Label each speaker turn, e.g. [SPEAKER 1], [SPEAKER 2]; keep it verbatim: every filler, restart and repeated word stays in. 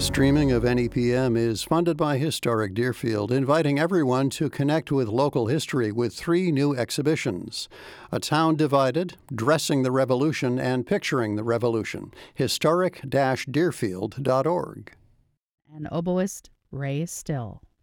[SPEAKER 1] Streaming of N E P M is funded by Historic Deerfield, inviting everyone to connect with local history with three new exhibitions: A Town Divided, Dressing the Revolution, and Picturing the Revolution. historic dash deerfield dot org.
[SPEAKER 2] And oboist Ray Still.